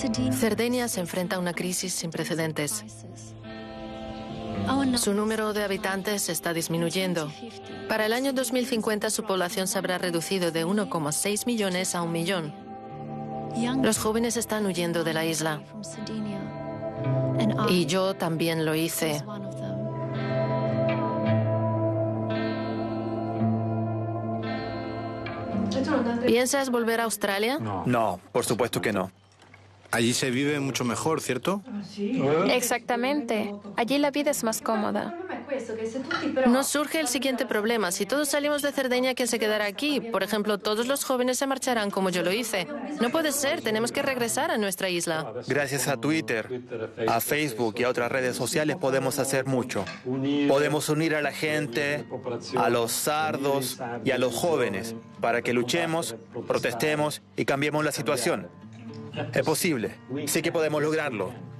Cerdeña se enfrenta a una crisis sin precedentes. Su número de habitantes está disminuyendo. Para el año 2050 su población se habrá reducido de 1,6 millones a 1 millón. Los jóvenes están huyendo de la isla. Y yo también lo hice. ¿Piensas volver a Australia? No, por supuesto que no. Allí se vive mucho mejor, ¿cierto? Exactamente. Allí la vida es más cómoda. Nos surge el siguiente problema. Si todos salimos de Cerdeña, ¿quién se quedará aquí? Por ejemplo, todos los jóvenes se marcharán como yo lo hice. No puede ser, tenemos que regresar a nuestra isla. Gracias a Twitter, a Facebook y a otras redes sociales podemos hacer mucho. Podemos unir a la gente, a los sardos y a los jóvenes para que luchemos, protestemos y cambiemos la situación. Es posible. Sé que podemos lograrlo.